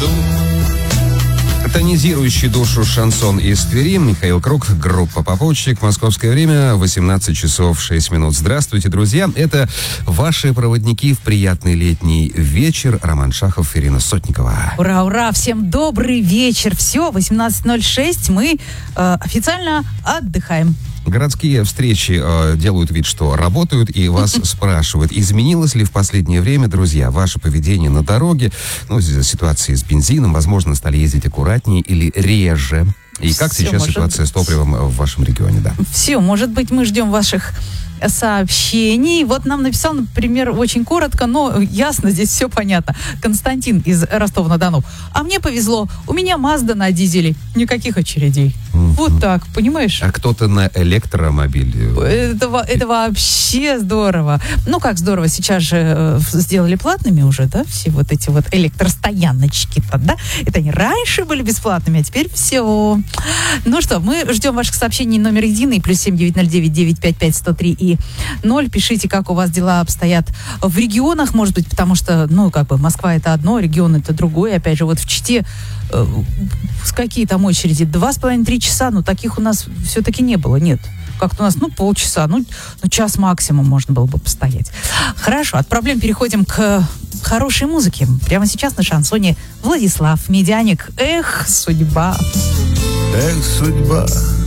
Тонизирующий душу шансон из Твери. Михаил Круг, группа «Попутчик». Московское время, 18 часов 6 минут. Здравствуйте, друзья. Это ваши проводники в приятный летний вечер. Роман Шахов, Ирина Сотникова. Ура, ура! Всем добрый вечер. Все, 18:06. Мы официально отдыхаем. Городские встречи делают вид, что работают, и вас спрашивают, изменилось ли в последнее время, друзья, ваше поведение на дороге, из-за ситуации с бензином, возможно, стали ездить аккуратнее или реже. И как Все сейчас ситуация с топливом в вашем регионе, да? Все, может быть, мы ждем ваших сообщений. Вот нам написал, например, очень коротко, но ясно, здесь все понятно. Константин из Ростова-на-Дону. А мне повезло, у меня Мазда на дизеле, никаких очередей. Вот так, понимаешь? А кто-то на электромобиле? Это вообще здорово. Ну, как здорово, сейчас же сделали платными уже, да, все вот эти вот электростояночки-то, да? Это они раньше были бесплатными, а теперь все. Ну что, мы ждем ваших сообщений номер единый, +7 909 955 103 и 0. Пишите, как у вас дела обстоят в регионах, может быть, потому что, Москва это одно, регион это другое. Опять же, вот в Чите с какие там очереди? 2,5-3 часа, таких у нас все-таки не было, нет. Как-то у нас, полчаса, час максимум можно было бы постоять. Хорошо, от проблем переходим к хорошей музыке. Прямо сейчас на шансоне Владислав Медяник. Эх, судьба. Эх, судьба,